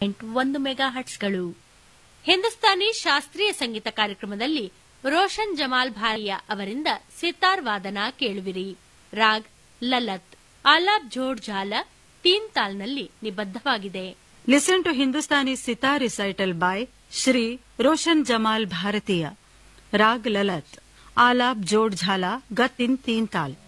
1 mega ಹರ್ಟ್ಸ್ಗಳು. Hindustani ಶಾಸ್ತ್ರೀಯ ಸಂಗೀತ ಕಾರ್ಯಕ್ರಮದಲ್ಲಿ Roshan Jamal ಭಾರಿಯಾ ಅವರಿಂದ ಸಿತಾರ್ ವಾದನ ಕೇಳುವಿರಿ. ರಾಗ್ ಲಲತ್. ಆಲಾಪ್ ಜೋಡ್ ಝಾಲ ತೀನ್ ತಾಲ್ನಲ್ಲಿ ನಿಬದ್ಧವಾಗಿದೆ. Listen to Hindustani sitar recital by Shri Roshan Jamal ಭಾರತೀಯ. ರಾಗ್ ಲಲತ್. ಆಲಾಪ್ ಜೋಡ್ ಝಾಲ ಗತ್ ಇನ್ ತೀನ್ ತಾಲ್.